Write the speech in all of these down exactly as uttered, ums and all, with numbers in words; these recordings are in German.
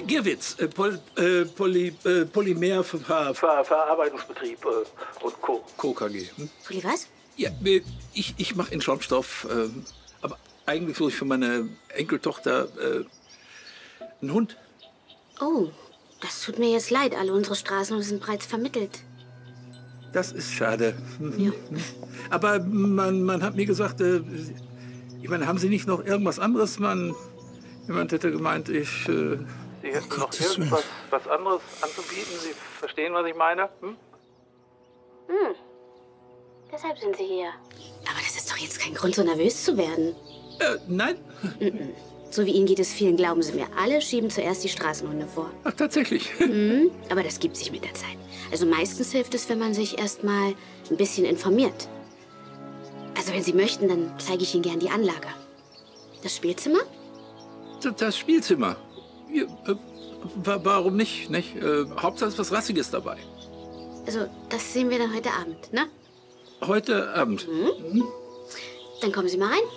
Girwitz, äh, Pol, äh, Poly, äh, Polymerverarbeitungsbetrieb äh, und Co. Co. K G. Hm? Poly was? Ja, ich, ich mache in Schaumstoff, äh, aber eigentlich suche ich für meine Enkeltochter äh, einen Hund. Oh, das tut mir jetzt leid. Alle unsere Straßen sind bereits vermittelt. Das ist schade. Ja. Aber man, man hat mir gesagt, äh, ich meine, haben Sie nicht noch irgendwas anderes? Man, jemand hätte gemeint, ich... Äh, Sie hätten noch irgendwas was anderes anzubieten. Sie verstehen, was ich meine? Hm? Hm. Deshalb sind Sie hier. Aber das ist doch jetzt kein Grund, so nervös zu werden. Äh, nein. Mm-mm. So wie Ihnen geht es vielen, glauben Sie mir. Alle schieben zuerst die Straßenhunde vor. Ach, tatsächlich. Mhm. Aber das gibt sich mit der Zeit. Also meistens hilft es, wenn man sich erst mal ein bisschen informiert. Also wenn Sie möchten, dann zeige ich Ihnen gern die Anlage. Das Spielzimmer? Das Spielzimmer? Ja, äh, warum nicht? nicht? Äh, Hauptsache ist was Rassiges dabei. Also das sehen wir dann heute Abend, ne? Heute Abend? Mhm. Mhm. Dann kommen Sie mal rein.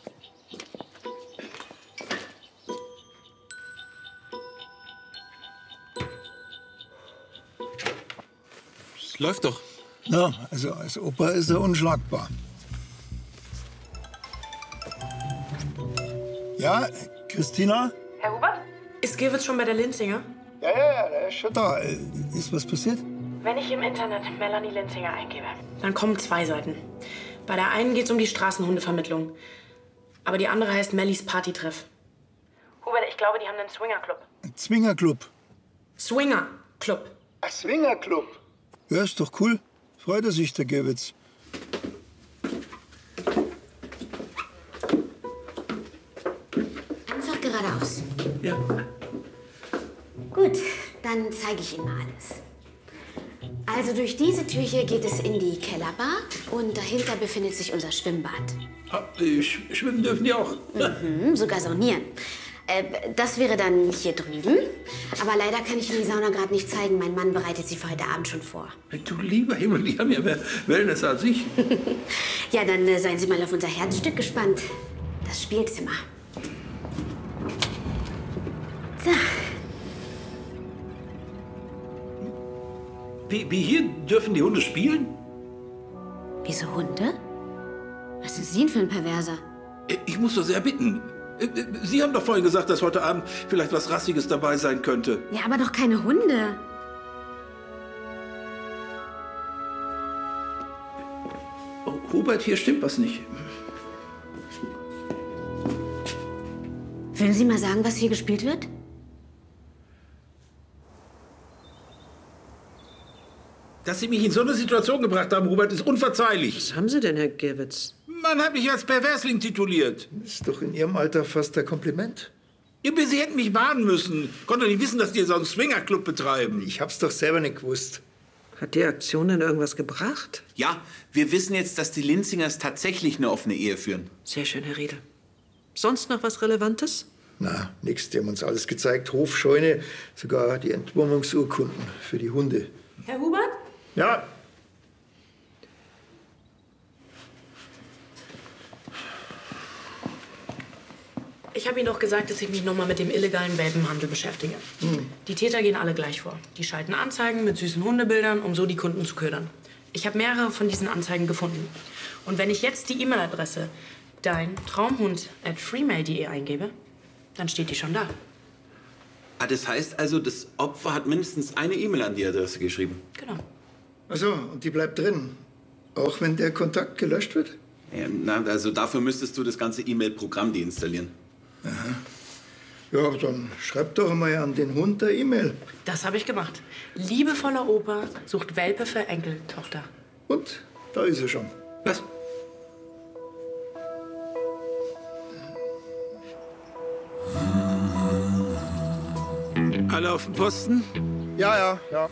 Es läuft doch. Na, also als Opa ist er unschlagbar. Ja, Christina? Herr Hubert? Ist Girwitz schon bei der Linzinger? Ja, ja, ja, der ist schon da. Ist was passiert? Wenn ich im Internet Melanie Linzinger eingebe, dann kommen zwei Seiten. Bei der einen geht es um die Straßenhundevermittlung. Aber die andere heißt Mellies Partytreff. Hubert, ich glaube, die haben einen Swingerclub. Ein Zwingerclub. Swingerclub. Ein Swingerclub? Ja, ist doch cool. Freut er sich, der Girwitz. Einfach geradeaus. Ja. Gut, dann zeige ich Ihnen mal alles. Also durch diese Tür hier geht es in die Kellerbar und dahinter befindet sich unser Schwimmbad. Ah, äh, sch schwimmen dürfen die auch. Mhm, sogar saunieren. Äh, das wäre dann hier drüben. Aber leider kann ich Ihnen die Sauna gerade nicht zeigen. Mein Mann bereitet sie für heute Abend schon vor. Du lieber Himmel, die haben ja mehr Wellness als ich. Ja, dann äh, seien Sie mal auf unser Herzstück gespannt. Das Spielzimmer. So. Wie, wie hier dürfen die Hunde spielen? Wieso Hunde? Was sind Sie denn für ein Perverser? Ich muss doch sehr bitten. Sie haben doch vorhin gesagt, dass heute Abend vielleicht was Rassiges dabei sein könnte. Ja, aber doch keine Hunde. Oh, Hubert, hier stimmt was nicht. Wollen Sie mal sagen, was hier gespielt wird? Dass Sie mich in so eine Situation gebracht haben, Hubert, ist unverzeihlich. Was haben Sie denn, Herr Girwitz? Man hat mich als Perversling tituliert. Ist doch in Ihrem Alter fast ein Kompliment. Ja, Sie hätten mich warnen müssen. Konnte doch nicht wissen, dass die so einen Swingerclub betreiben. Ich hab's doch selber nicht gewusst. Hat die Aktion denn irgendwas gebracht? Ja, wir wissen jetzt, dass die Linzingers tatsächlich eine offene Ehe führen. Sehr schön, Herr Riedel. Sonst noch was Relevantes? Na, nix. Die haben uns alles gezeigt. Hof, Scheune, sogar die Entwurmungsurkunden für die Hunde. Herr Hubert? Ja. Ich habe Ihnen doch gesagt, dass ich mich noch mal mit dem illegalen Welpenhandel beschäftige. Hm. Die Täter gehen alle gleich vor. Die schalten Anzeigen mit süßen Hundebildern, um so die Kunden zu ködern. Ich habe mehrere von diesen Anzeigen gefunden. Und wenn ich jetzt die E-Mail-Adresse dein Traumhund at freemail punkt de eingebe, dann steht die schon da. Ah, das heißt also, das Opfer hat mindestens eine E-Mail an die Adresse geschrieben. Genau. Ach so, und die bleibt drin? Auch wenn der Kontakt gelöscht wird? Ja, na, also dafür müsstest du das ganze E-Mail-Programm deinstallieren. Aha. Ja, dann schreib doch mal an den Hund eine E-Mail. Das habe ich gemacht. Liebevoller Opa sucht Welpe für Enkeltochter. Und da ist er schon. Was? Alle auf dem Posten? Ja, ja, ja.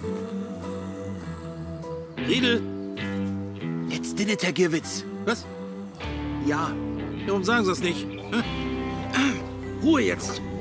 Riedel? Jetzt dinnet, Herr Girwitz. Was? Ja. Warum sagen Sie das nicht? Ruhe jetzt.